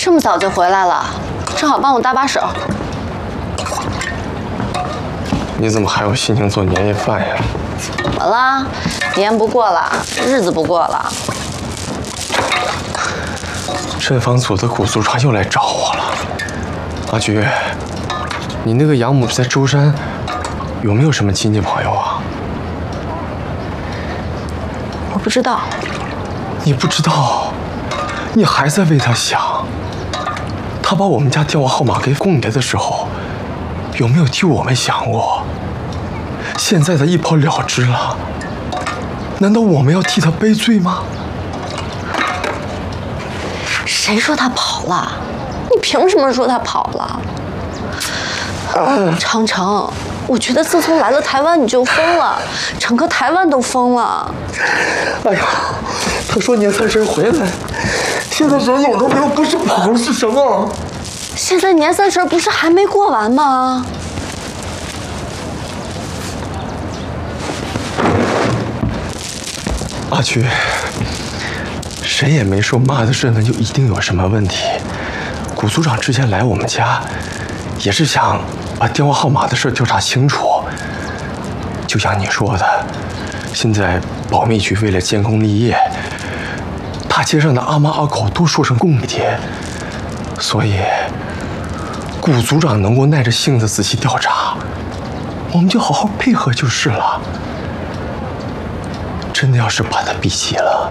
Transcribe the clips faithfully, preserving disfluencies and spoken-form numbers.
这么早就回来了，正好帮我搭把手。 你怎么还有心情做年夜饭呀？ 怎么了？年不过了，日子不过了。 镇房组的古组长又来找我了。阿菊，你那个养母在舟山有没有什么亲戚朋友啊？ 我不知道。 你不知道？你还在为他想？他把我们家电话号码给供来的时候，有没有替我们想过？现在他一跑了之了，难道我们要替他背罪吗？ 谁说他跑了？你凭什么说他跑了？长城，我觉得自从来了台湾你就疯了，整个台湾都疯了。 哎呀，他说年三十回来，现在人影都没有，不是跑了是什么？ 现在年三十不是还没过完吗？ 阿菊，谁也没说妈的身份就一定有什么问题。古组长之前来我们家，也是想把电话号码的事调查清楚。就像你说的，现在保密局为了建功立业，大街上的阿猫阿狗都说成共谍，所以古组长能够耐着性子仔细调查，我们就好好配合就是了。真的要是把他逼急了，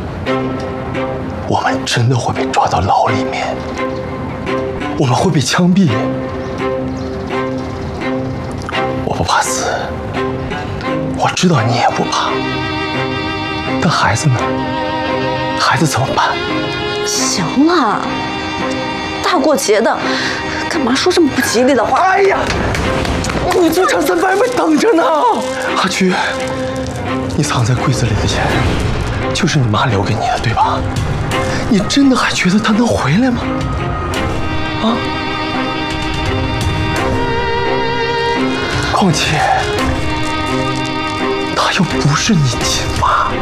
我们真的会被抓到牢里面，我们会被枪毙。我不怕死，我知道你也不怕。但孩子呢？孩子怎么办？ 行了，大过节的，干嘛说这么不吉利的话？ 哎呀，古组长在外面等着呢。阿菊，你藏在柜子里的钱，就是你妈留给你的，对吧？你真的还觉得他能回来吗？啊？况且，他又不是你亲妈。